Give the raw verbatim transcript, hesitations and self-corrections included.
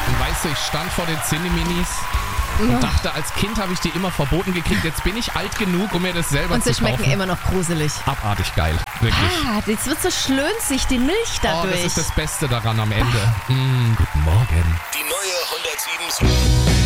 Und weißt du, ich stand vor den Zinni-Minis und dachte, als Kind habe ich die immer verboten gekriegt. Jetzt bin ich alt genug, um mir das selber Und zu sie kaufen. schmecken immer noch gruselig. Abartig geil, wirklich. Ah, jetzt wird so schlönzig, die Milch Oh, dadurch. das ist das Beste daran am Ende. Mm, guten Morgen. Die neue hundertsieben.